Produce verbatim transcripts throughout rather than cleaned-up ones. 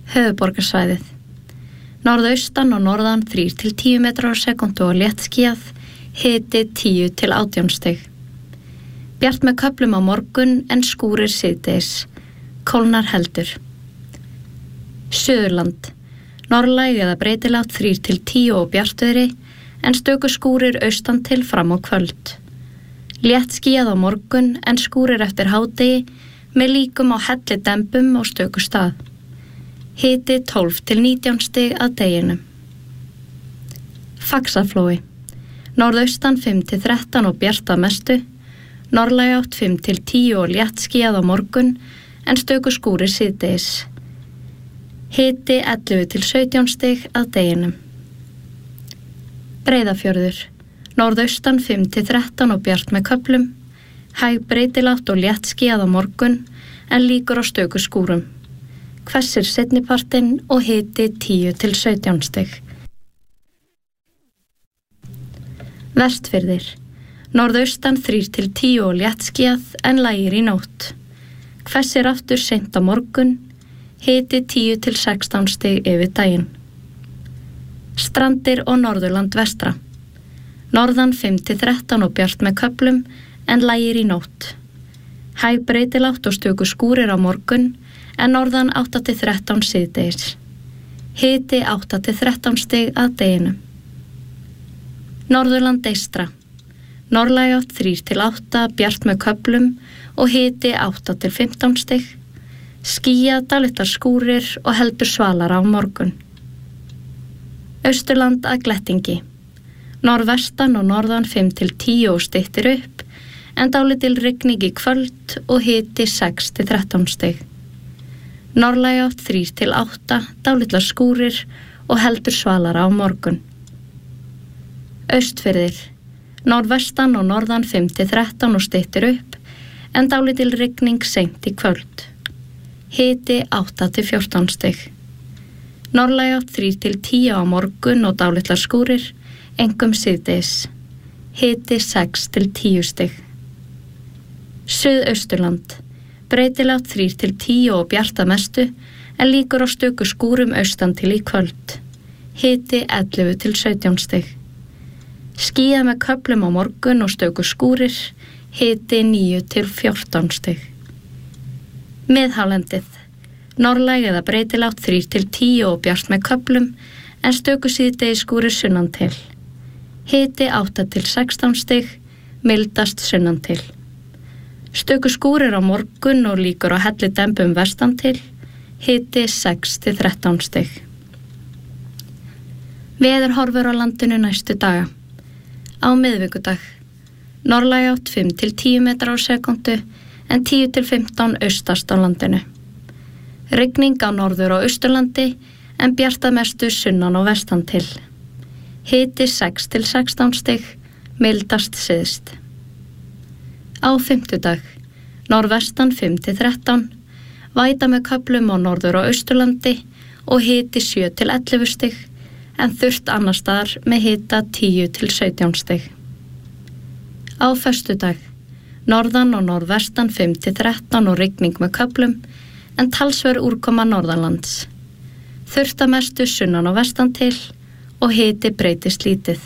Höfuðborgarsvæðið. Norðaustan og norðan þrír til tíu metrar á sekúndu og léttskýjað, hiti tíu til átján stig. Bjart með köflum á morgun en skúrir síðdegis. Kólnar heldur. Suðurland. Norðlæg eða breytilátt þrír til tíu og bjartviðri en stöku skúrir austan til fram á kvöld. Léttskýjað á morgun en skúrir eftir hádegi með líkum á hellidembum og stöku stað. Hiti tólf til nítján stig að deginum. Faxaflói. Norðaustan fimm til þrettán og bjart að mestu. Norðlæg átt fimm til tíu og léttskýjað á morgun en stöku skúrir síðdegis. Hiti ellefu til sautján stig að deginum. Breiðafjörður. Norðaustan fimm til þrettán og bjart með köflum. Hæg breytilátt og léttskýjað á morgun en líkur á stöku skúrum. Hvessir seinnipartinn og hiti tíu til sautján stig. Vestfirðir. Norðaustan þrír til tíu og léttskýjað en lægir í nótt. Hvessir aftur seint á morgun, hiti tíu til sextán stig yfir daginn. Strandir og Norðurland vestra. Norðan fimm til þrettán og bjart með köflum en lægir í nótt. Hæg breytilátt og stöku skúrir á morgun en norðan átta til þrettán síðdegis. Hiti átta til þrettán stig að deginum. Norðurland eystra. Norðlæg átt þrír til átta, bjart með köflum og hiti átta til fimmtán stig. Skýjað, dálitlar skúrir og heldur svalara á morgun. Austurland að glettingi. Norðvestan og norðan fimm til tíu og styttir upp en dálítil rigning í kvöld og hiti sex til þrettán stig. Norðlæg átt þrír til átta, dálitlar skúrir og heldur svalara á morgun. Austfirðir. Norðvestan og norðan fimm til þrettán og styttir upp en dálítil rigning seint í kvöld. Hiti átta til fjórtán stig. Norðlæg átt þrír til tíu á morgun og dálitlar skúrir, engum síðdegis. Hiti sex til tíu stig. Suðausturland. Breytilátt þrír til tíu og bjart að mestu en líkur á stöku skúrum austan til í kvöld. Hiti ellefu til sautján stig. Skýjað með köflum á morgun og stöku skúrir, hiti níu til fjórtán stig. Miðhálendið. Norðlæg eða breytilátt þrír til tíu og bjart með köflum en stöku síðdegis skúrir sunnan til. Hiti átta til sextán stig, mildast sunnan til. Stöku skúrir á morgun og líkur á hellidembum vestan til, hiti sex til þrettán stig. Veðurhorfur á landinu næstu daga. Á miðvikudag. Norðlæg átt fimm til tíu metrar á sekúndu en tíu til fimmtán austast á landinu. Rigning á norður og austurlandi en bjart að mestu sunnan og vestan til. Hiti sex til sextán stig, mildast syðst. Á fimmtudag. Norðvestan fimm til þrettán, væta með köflum á norður og austurlandi og hiti sjö til ellefu stig en þurrt annars staðar með hita tíu til sautján stig. Á föstudag. Norðan og norðvestan fimm til þrettán og rigning með köflum en talsverð úrkoma norðanlands. Þurrt að mestu sunnan og vestan til og hiti breytist lítið.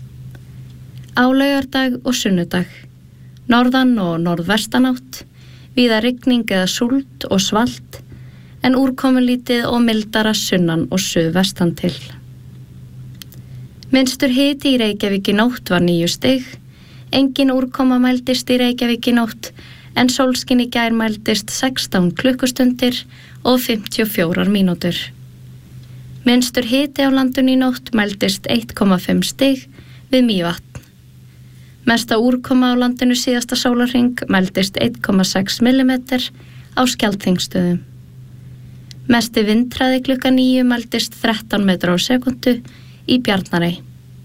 Á laugardag og sunnudag. Norðan og norðvestanátt, víða rigning eða súld og svalt en úrkomulítið og mildara sunnan og suðvestan til. Minnstur hiti í Reykjavík í nótt var níu stig, engin úrkoma mældist í Reykjavík í nótt en sólskin í gær mældist sextán klukkustundir og fimmtíu og fjórar mínútur. Minnstur hiti á landinu í nótt mældist eitt komma fimm stig við Mývatn. Mesta úrkoma á landinu síðasta sólarhring mældist eitt komma sex millimetrar á Skjaldþingsstöðum. Mesti vindhraði klukkan níu mældist þrettán metrar á sekúndu í Bjarnarey.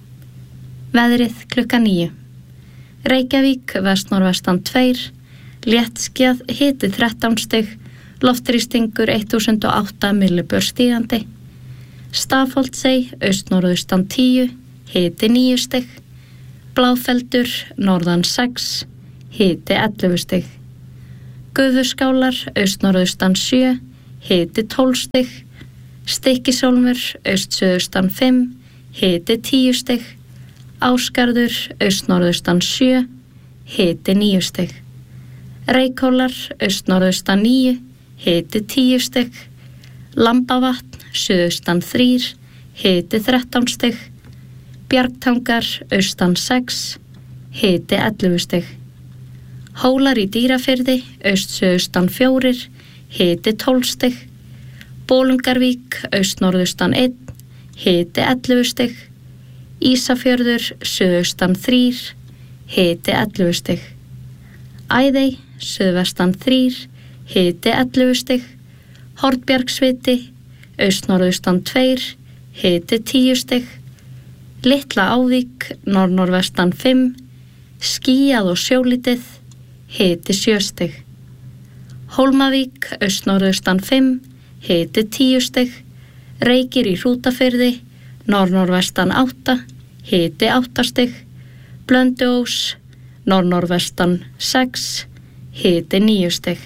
Veðrið klukkan níu. Reykjavík vestnorvestan tveir, léttskýjað hiti þrettán stig, loftþrýstingur eitt þúsund og átta millibör stígandi. Stafholtsey austnorðaustan tíu, hiti níu stig. Bláfeldur norðan sex, hiti ellefu stig. Gufuskálar austnorðaustan sjö, hiti tólf stig. Stykkishólmur, aust-suðaustan fimm, hiti tíu stig. Ásgarður, aust-norðaustan sjö, hiti níu stig. Reykhólar, aust-norðaustan níu, hiti tíu stig. Lambavatn, suðaustan þrír, hiti þrettán stig. Bjargtangar, austan sex, hiti ellefu stig. Hólar í Dýrafirði, aust-suðaustan fjórir, hiti tólf stig. Bolungarvík, aust-norðaustan einn, hiti ellefu stig. Ísafjörður, suðaustan þrír, hiti ellefu stig. Æðey, suðvestan þrír, hiti ellefu stig. Hornbjargsviti, aust-norðaustan tveir, hiti tíu stig. Litla Ávík, norð-norðvestan fimm, skýjað og sjólítið, hiti sjö stig. Hólmavík, aust-norðaustan fimm, hiti tíu stig. Reykir í Hrútafirði, norð-norðvestan átta, hiti átta stig. Blönduós, norð-norðvestan sex, hiti níu stig.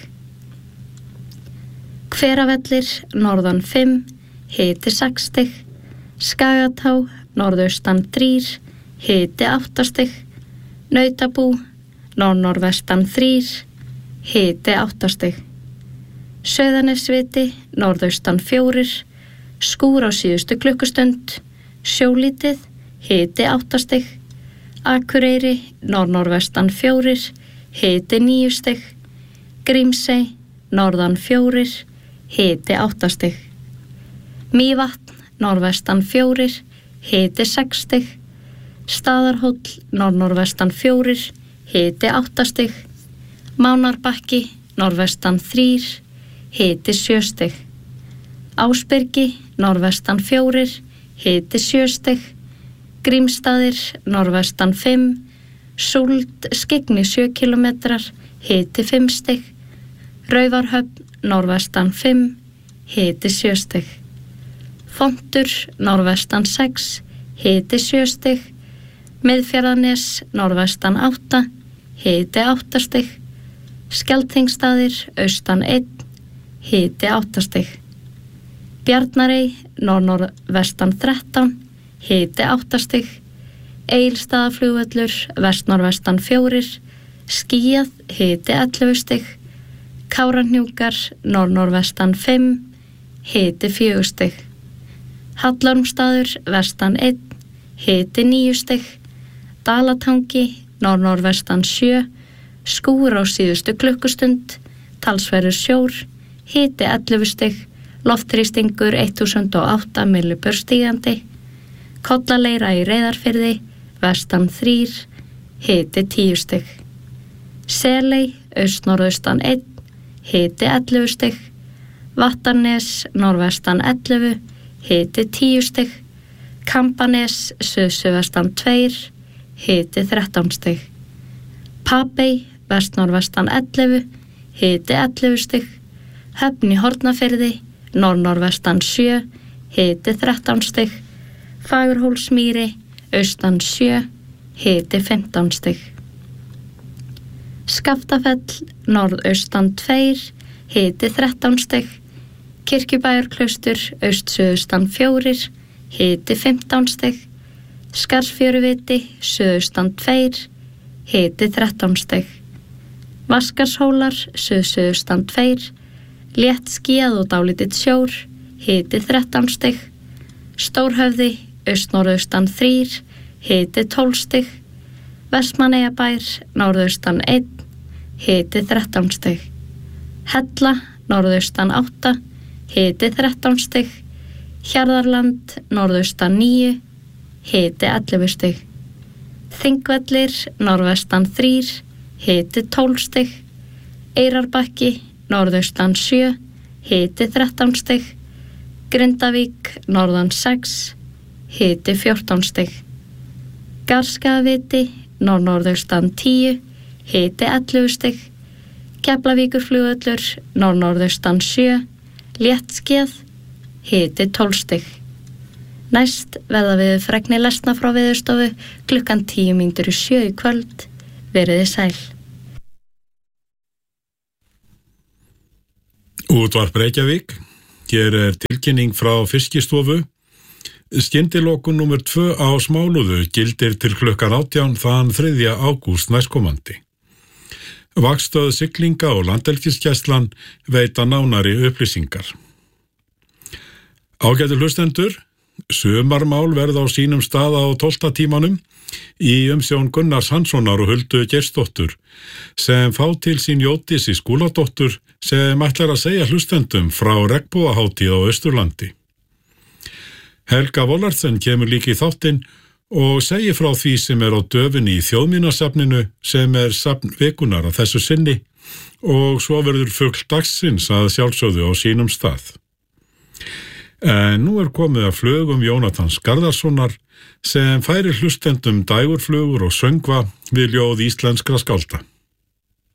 Hveravellir, norðan fimm, hiti sex stig. Skagatá, norðaustan þrír, hiti átta stig. Nautabú, norð-norðvestan þrír, hiti átta stig. Sauðanesviti, norðaustan fjórir, skúr á síðustu klukkustund, sjólítið, hiti átta stig. Akureyri, norð-norðvestan fjórir, hiti níu stig. Grímsey, norðan fjórir, hiti átta stig. Mývatn, norðvestan fjórir, hiti sex stig. Staðarhóll, norð-norðvestan fjórir, hiti átta stig. Mánarbakki, norðvestan þrír, hiti sjö stig. Ásbyrgi, norðvestan fjórir, hiti sjö stig. Grímsstaðir, norðvestan fimm, Súld, skyggni sjö kílómetrar, hiti fimm stig. Raufarhöfn, norðvestan fimm, hiti sjö stig. Fontur, norðvestan sex, hiti sjö stig. Miðfjarðarnes, norðvestan átta, hiti átta stig. Skeldþingsstaðir, austan einn, hiti átta stig. Bjarnarey, norð-norðvestan þrettán, hiti átta stig. Egilsstaðaflugvöllur, vest-norðvestan fjórir, skýjað, hiti ellefu stig. Kárahnjúkar, norð-norðvestan fimm, hiti fjögur stig. Hallormsstaður, vestan einn, hiti níu stig. Dalatangi, norð-norðvestan sjö, skúr á síðustu klukkustund, talsverður sjór, hiti ellefu stig. Loftþrýstingur eitt þúsund og átta millibör stígandi. Kollaleira í Reyðarfirði, vestan þrír, hiti tíu stig. Seley, aust-norðaustan einn, hiti ellefu stig. Vattarnes, norðvestan ellefu, hiti tíu stig. Kambanes, suðsuðvestan tveir, hiti þrettán stig. Papey, vest-norðvestan ellefu, hiti ellefu stig. Höfn í Hornafirði, norð-norðvestan sjö, hiti þrettán stig. Fagurhólsmýri, austan sjö, hiti fimmtán stig. Skaftafell, norðaustan tveir, hiti þrettán stig. Kirkjubæjarklaustur, aust-suðaustan fjórir, hiti fimmtán stig. Skarðsfjöruviti, suðaustan tveir, hiti þrettán stig. Vaskarshólar, suð-suðaustan tveir, létt skýjað og dálítill sjór, hiti þrettán stig. Stórhöfði, aust-norðaustan þrír, hiti tólf stig. Vestmannaeyjabær, norðaustan einn, hiti þrettán stig. Hella, norðaustan átta, hiti þrettán stig. Hjarðarland, norðaustan níu, hiti ellefu stig. Þingvellir, norðvestan þrír, hiti tólf stig. Eyrarbakki, norðaustan sjö, hiti þrettán stig. Grindavík, norðan sex, hiti fjórtán stig. Garðskaðaviti, norð-norðaustan tíu, hiti ellefu stig. Keflavíkurflugvöllur, norð-norðaustan sjö, létt skýjað, hiti tólf stig. Næst verða við fregni lesna frá Veðurstofu klukkan tíu mínútur í sjö í kvöld. Veriði sæl. Útvarp Reykjavík, Hér er tilkynning frá Fiskistofu. Skyndilokun númer tvö á Smálúðu gildir til klukkan átján þann þriðja ágúst næstkomandi. Vaktstöð siglinga og landhelgisgæslan veita nánari upplýsingar. Ágætu hlustendur, sumarmál verða á sínum stað á tólfta tímanum í umsjón Gunnars Hanssonar og Huldu Geirsdóttur sem fá til sín Jódísi Skúladóttur sem ætlar að segja hlustendum frá regnbogahátíð á Austurlandi. Helga Vollartsen kemur líka í þáttinn og segir frá því sem er á döfinni í Þjóðminjasafninu sem er safn vikunar að þessu sinni og svo verður fugl dagsins að sjálfsögðu á sínum stað. En nú er komið að flugum Jónatans Garðarssonar sem færir hlustendum dægurflugur og söngva við ljóð íslenskra skálda.